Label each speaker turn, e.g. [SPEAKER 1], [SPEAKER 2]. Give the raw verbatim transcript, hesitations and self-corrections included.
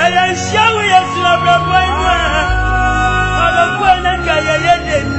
[SPEAKER 1] ya shawu ya sura brabo ina. Aba kwa na kaya yede.